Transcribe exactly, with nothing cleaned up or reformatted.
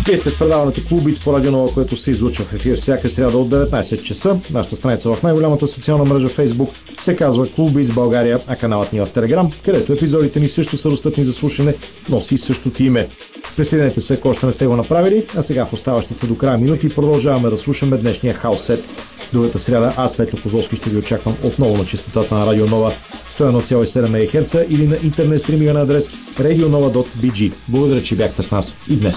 Вие сте с предаването Клубиц по Радио Нова, което се излучва в ефир всяка сряда от деветнайсет часа. Нашата страница в най-голямата социална мрежа Facebook се казва Клубиц България, а каналът ни в Телеграм, където епизодите ни също са достъпни за слушане, носи същото име. Присъединете се, ако още не сте го направили, а сега в оставащите до края минути продължаваме да слушаме днешния хаус сет. Другата сряда аз, Светло Козловски, ще ви очаквам отново на честотата на Радио Нова сто едно цяло и седем мегахерца или на интернет стриминга на адрес радионова точка би джи. Благодаря, че бяхте с нас и днес.